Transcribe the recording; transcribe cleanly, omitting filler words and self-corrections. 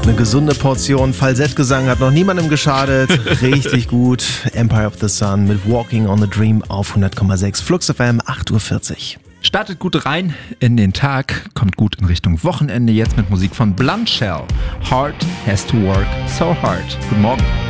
Eine gesunde Portion Falsettgesang hat noch niemandem geschadet. Richtig gut. Empire of the Sun mit Walking on the Dream auf 100,6 Flux FM, 8:40 Uhr. Startet gut rein in den Tag, kommt gut in Richtung Wochenende. Jetzt mit Musik von Blunt Shell. Heart has to work so hard. Guten Morgen.